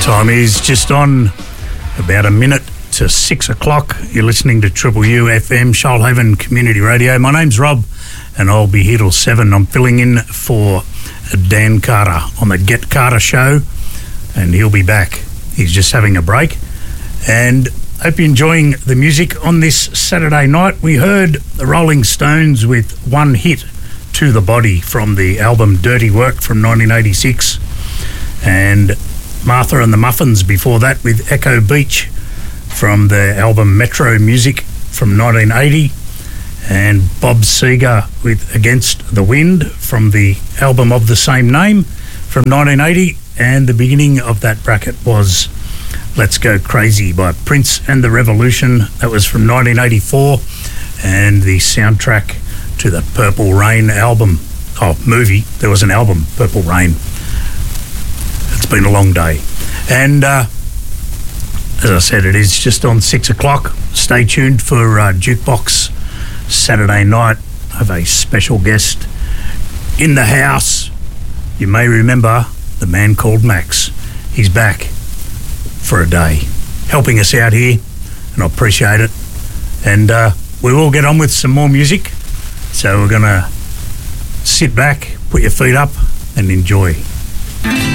Time is just on about a minute to 6 o'clock. You're listening to Triple U FM, Shoalhaven Community Radio. My name's Rob, and I'll be here till 7. I'm filling in for Dan Carter on the Get Carter show, and he'll be back. He's just having a break. And hope you're enjoying the music on this Saturday night. We heard the Rolling Stones with One Hit to the Body from the album Dirty Work from 1986, and Martha and the Muffins before that with Echo Beach from the album Metro Music from 1980, and Bob Seger with Against the Wind from the album of the same name from 1980, and the beginning of that bracket was Let's Go Crazy by Prince and the Revolution. That was from 1984, and the soundtrack to the Purple Rain album. Movie. There was an album, Purple Rain. It's been a long day. And as I said, it is just on 6 o'clock. Stay tuned for Jukebox Saturday night. I have a special guest in the house. You may remember the man called Max. He's back for a day, helping us out here, and I appreciate it. And we will get on with some more music. So we're going to sit back, put your feet up, and enjoy.